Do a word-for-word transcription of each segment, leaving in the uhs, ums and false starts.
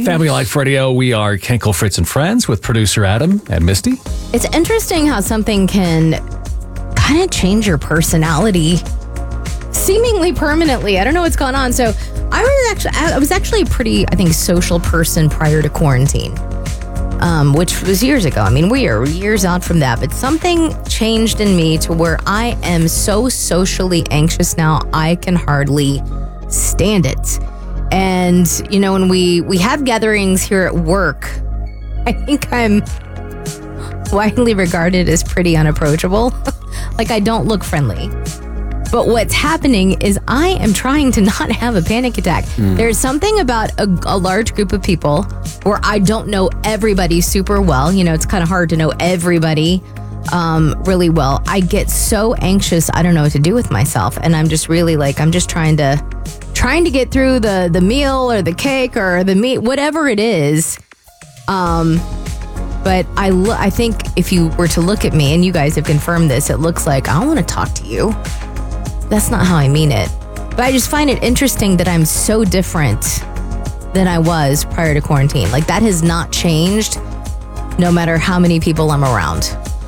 Family Life Radio. We are Kenkel, Fritz, and Friends with producer Adam and Misty. It's interesting how something can kind of change your personality seemingly permanently. I don't know what's going on. So I was actually, I was actually a pretty, I think, social person prior to quarantine, um, which was years ago. I mean, we are years out from that, but something changed in me to where I am so socially anxious now, I can hardly stand it. And, you know, when we, we have gatherings here at work, I think I'm widely regarded as pretty unapproachable. Like, I don't look friendly. But what's happening is I am trying to not have a panic attack. Mm. There's something about a, a large group of people where I don't know everybody super well. You know, it's kind of hard to know everybody um, really well. I get so anxious, I don't know what to do with myself. And I'm just really like, I'm just trying to... trying to get through the, the meal or the cake or the meat, whatever it is. Um, but I, lo- I think if you were to look at me, and you guys have confirmed this, it looks like I want to talk to you. That's not how I mean it. But I just find it interesting that I'm so different than I was prior to quarantine. Like, that has not changed no matter how many people I'm around.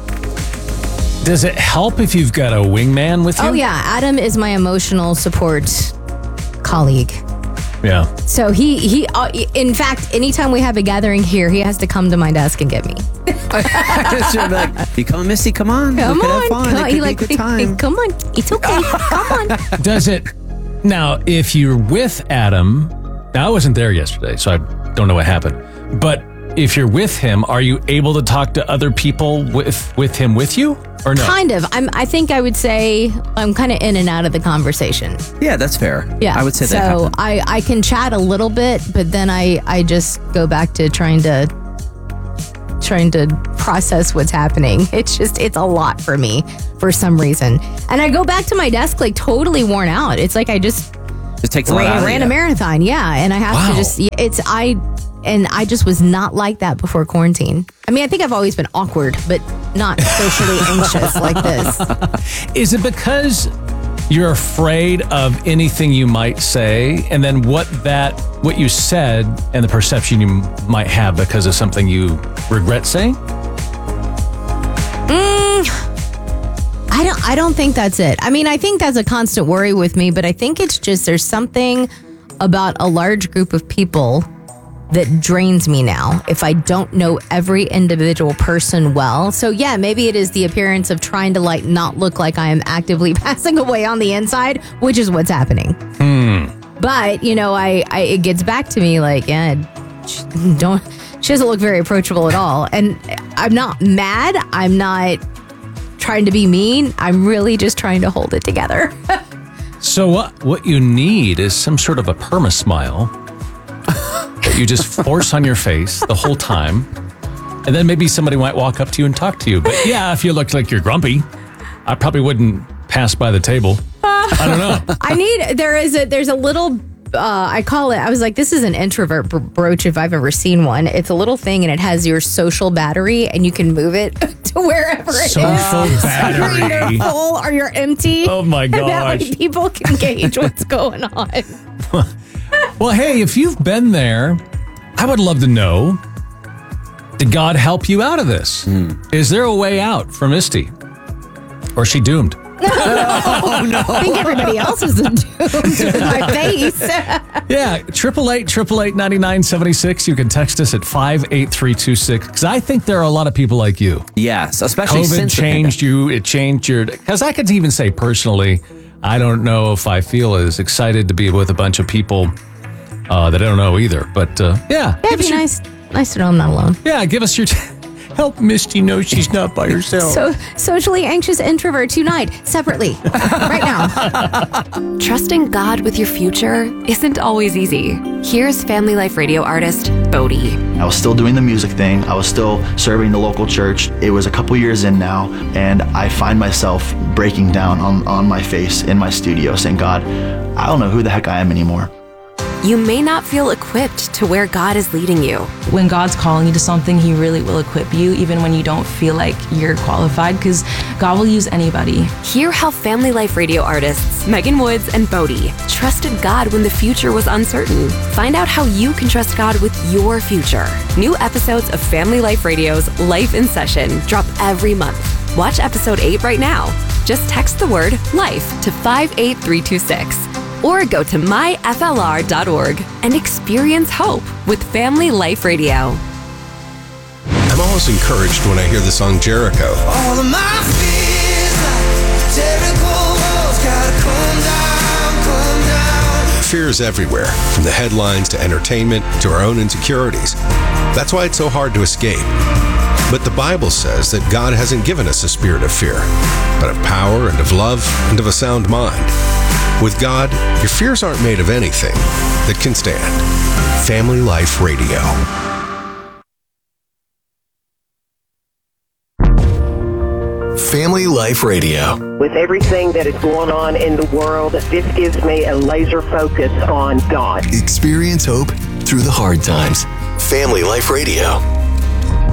Does it help if you've got a wingman with you? Oh, yeah. Adam is my emotional support colleague. Yeah. So he, he uh, in fact, anytime we have a gathering here, he has to come to my desk and get me. Like, you come, Misty, come on. Come we on. Have fun. Come, it he like, be a good time. come on. It's okay. Come on. Does it... Now, if you're with Adam... Now, I wasn't there yesterday, so I don't know what happened. But if you're with him, are you able to talk to other people with, with him with you? Or no? Kind of. I'm. I think I would say I'm kind of in and out of the conversation. Yeah, that's fair. Yeah, I would say so that So happened. I, I can chat a little bit, but then I, I just go back to trying to trying to process what's happening. It's just it's a lot for me for some reason, and I go back to my desk like totally worn out. It's like I just It takes a lot ran, out of ran you. a marathon, yeah, and I have Wow. to just it's I. And I just was not like that before quarantine. I mean, I think I've always been awkward, but not socially anxious like this. Is it because you're afraid of anything you might say, and then what that what you said and the perception you might have because of something you regret saying? Mm, I don't. I don't think that's it. I mean, I think that's a constant worry with me, but I think it's just there's something about a large group of people that drains me now if I don't know every individual person well. So yeah, maybe it is the appearance of trying to like not look like I am actively passing away on the inside, which is what's happening. Hmm. But, you know, I, I it gets back to me like, yeah, she don't she doesn't look very approachable at all. And I'm not mad. I'm not trying to be mean. I'm really just trying to hold it together. So what what you need is some sort of a perma smile that you just force on your face the whole time, and then maybe somebody might walk up to you and talk to you. But yeah, if you looked like you're grumpy, I probably wouldn't pass by the table. I don't know. I need there is a there's a little uh, I call it. I was like, this is an introvert bro- brooch if I've ever seen one. It's a little thing and it has your social battery, and you can move it to wherever it Social is. battery. Whether you're full or you're empty. Oh my And that way gosh. people can gauge what's going on. Well, hey, if you've been there, I would love to know, did God help you out of this? Is there a way out for Misty? Or is she doomed? Oh, no. I think everybody else is doomed with my face. Yeah, triple eight, triple eight, ninety-nine seventy-six. You can text us at five eight three two six, because I think there are a lot of people like you. Yes, especially COVID since the changed you. It changed your... Because I could even say personally, I don't know if I feel as excited to be with a bunch of people uh, that I don't know either. But uh, yeah. Yeah, give it'd us be your- nice, nice to know I'm not alone. Yeah, give us your... T- help Misty know she's not by herself. So socially anxious introvert tonight, separately, right now. Trusting God with your future isn't always easy. Here's Family Life Radio artist Bodie. I was still doing the music thing. I was still serving the local church. It was a couple years in now, and I find myself breaking down on, on my face in my studio saying, God, I don't know who the heck I am anymore. you may not feel equipped to where God is leading you. When God's calling you to something, He really will equip you, even when you don't feel like you're qualified, because God will use anybody. Hear how Family Life Radio artists Megan Woods and Bodie trusted God when the future was uncertain. Find out how you can trust God with your future. New episodes of Family Life Radio's Life in Session drop every month. Watch episode eight right now. Just text the word LIFE to five eight three two six or go to my f l r dot org and experience hope with Family Life Radio. I'm always encouraged when I hear the song Jericho. All of my fears, like Jericho walls, gotta come down, come down. Fear is everywhere, from the headlines to entertainment to our own insecurities. That's why it's so hard to escape. But the Bible says that God hasn't given us a spirit of fear, but of power and of love and of a sound mind. With God, your fears aren't made of anything that can stand. Family Life Radio. Family Life Radio. With everything that is going on in the world, this gives me a laser focus on God. Experience hope through the hard times. Family Life Radio.